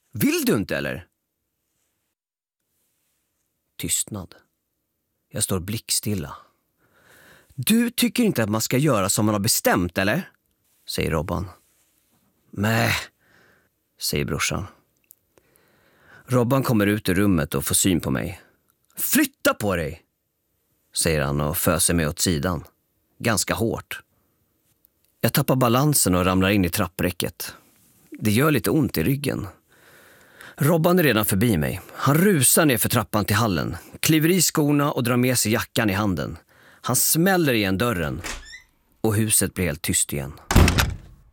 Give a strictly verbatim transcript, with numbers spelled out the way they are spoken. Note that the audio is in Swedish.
Vill du inte eller? Tystnad. Jag står blickstilla. Du tycker inte att man ska göra som man har bestämt, eller? Säger Robban. Nej, säger brorsan. Robban kommer ut ur rummet och får syn på mig. Flytta på dig, säger han och föser mig åt sidan. Ganska hårt. Jag tappar balansen och ramlar in i trappräcket. Det gör lite ont i ryggen. Robban är redan förbi mig. Han rusar ner för trappan till hallen, kliver i skorna och drar med sig jackan i handen. Han smäller igen dörren och huset blir helt tyst igen.